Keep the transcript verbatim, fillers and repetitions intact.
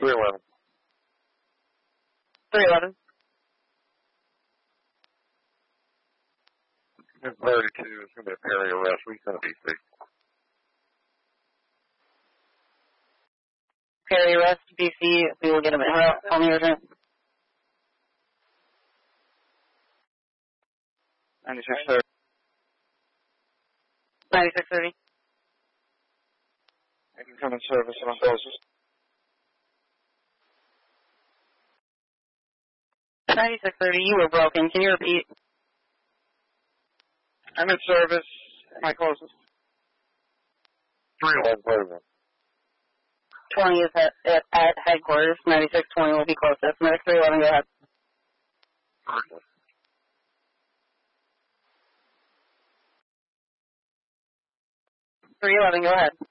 three eleven. three eleven. It's thirty-two. It's going to be a Perry arrest. We sent a B C. Perry arrest, B C. We will get him in on the urgent. ninety-six thirty. ninety-six thirty. I can come in service and I'm closest. ninety-six thirty, you were broken. Can you repeat? I'm in service. Am I closest? three eleven, closest. twenty is at, at, at headquarters. ninety-six twenty will be closest. Medic three eleven, go ahead. three eleven, go ahead.